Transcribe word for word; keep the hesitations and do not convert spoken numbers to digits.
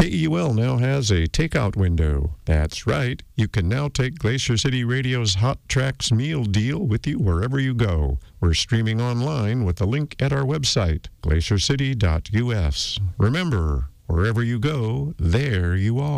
E U L now has a takeout window. That's right, you can now take Glacier City Radio's Hot Tracks meal deal with you wherever you go. We're streaming online with a link at our website, glacier city dot U S. Remember, wherever you go, there you are.